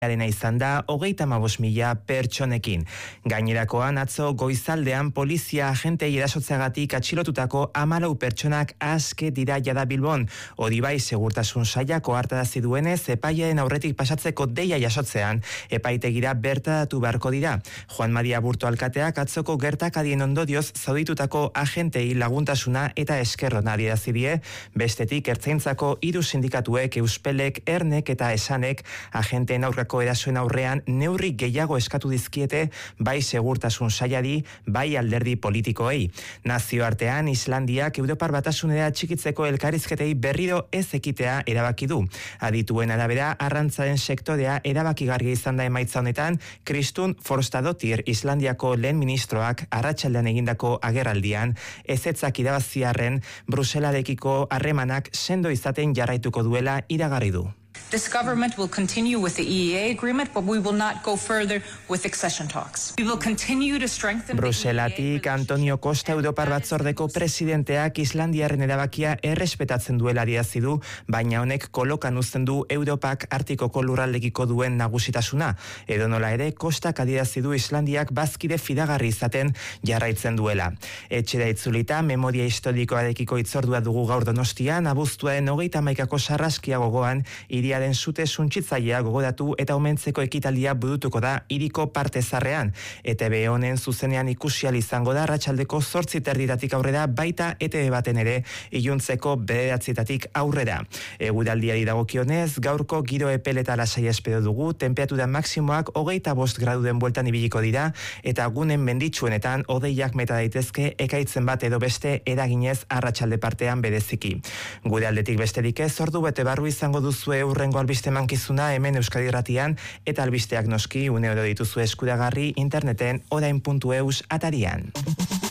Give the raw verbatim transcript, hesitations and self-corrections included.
arena izan da hogeita hamabost mila pertsonekin. Gainerakoan atzo goizaldean polizia agentei erasotzeagatik atxilotutako hamalau pertsonak aske dira jada Bilbon. Hori bai segurtasun sailako hartarazi duenez epaiaren aurretik pasatzeko deia jasotzean epaitegira bertaratu beharko dira. Juan Maria Burto alkateak atzoko gertakadien ondorioz zauditutako agentei laguntasuna eta eskerrona adierazi die, bestetik ertzaintzako hiru sindikatuek Euspelek, Ernek eta Esanek agenteen aurkako erasoen aurrean neurri gehiago eskatu dizkiete bai segurtasun sailari, bai alderdi politikoei. Nazioartean Islandiak Europar Batasunera txikitzeko elkarrizketei berriro ez ekitea erabaki du. Adituen arabera arrantzaren sektorea erabakigarria izan da emaitza honetan, Kristun Forstadotir Islandiako lehen ministroak arratsaldean egindako agerraldian ezetzak irabaziarren Bruselarekiko harremanak sendo izaten jarraituko duela iragarri du. This government will continue with the E E A agreement, but we will not go further with accession talks. We will continue to strengthen Bruselatik Antonio Costa Europar Batzordeko presidenteak Islandiaren erabakia errespetatzen duela adierazi du, baina honek kolokan uzten du Europak Artikoko lurraldekiko duen nagusitasuna. Edonola ere, Kostak adierazi du Islandiak bazkide fidagarri izaten jarraitzen duela. Etxera itzulita, memoria historikoarekiko itzordua dugu gaur Donostian, abuztuaren hogeita hamaikako sarraskia gogoan, hiriaren sute suntsitzailea gogoratu eta omentzeko ekitaldia burutuko da hiriko parte zarrean. E Te Be honen zuzenean ikusi ahal izango da arratsaldeko zortzi terditatik aurrera, baita E Te Be baten ere iluntzeko bederatzietatik aurrera. Eguraldiari dagokionez, gaurko giro epel eta lasai espero dugu, tenperatura maksimoak hogeita bost graduden bueltan ibiliko dira, eta gunen menditsuenetan hodeiak meta daitezke ekaitzen bat edo beste eraginez arratsalde partean bereziki. Gure aldetik besterik ez, ordu bete barru izango duzue urrengo albiste mankizuna hemen Euskadi Irratian, eta albisteak noski une oro dituzu eskuragarri interneten orain puntu eus atarian.